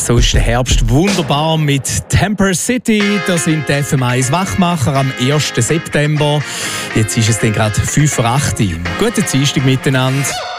So ist der Herbst wunderbar mit Temper City. Da sind die FM1 Wachmacher am 1. September. Jetzt ist es dann gerade 5:08 Uhr. Guten Dienstag miteinander.